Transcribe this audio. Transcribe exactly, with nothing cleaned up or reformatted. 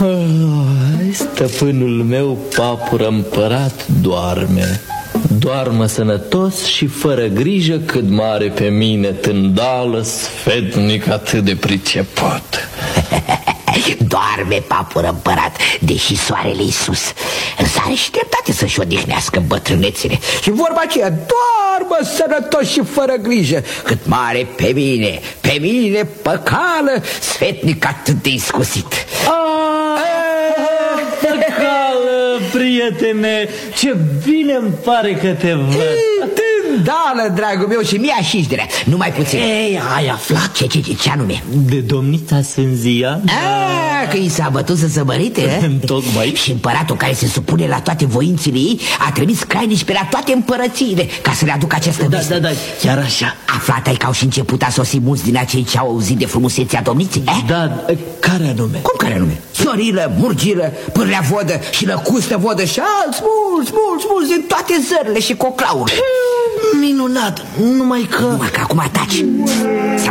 Stăpânul meu, papură împărat, doarme. Doarmă sănătos și fără grijă, cât mare pe mine tândală, sfetnic atât de priceput. Doarme, papură împărat, deși soarele-i sus. Însă are și dreptate să-și odihnească bătrânețile. Și vorba aceea, doarmă sănătos și fără grijă, cât mare pe mine, pe mine păcală, sfetnic atât de iscusit. Păcală, prietene, ce bine îmi pare că te văd. Tândală, dragul meu, și mie așișderea, numai puțin. Ei, ai aflat? Ce, ce, ce, ce anume? De domnița Sânzia? A, că i s-a bătut să se mărite, tocmai. Și împăratul care se supune la toate voințele ei a trimis crainici pe la toate împărățiile ca să le aducă această Da, veste. da, da, chiar așa. Aflat ai că au și început a sosi mulți din acei ce au auzit de frumusețea domniței, eh? Da, care anume? Cum care anume? Sorilă, Murgilă, Pârlea Vodă și Lăcustă Vodă și alți mulți, mulți, mulți din toate zările și coclaurile. Minunat, numai că... Numai că acum taci.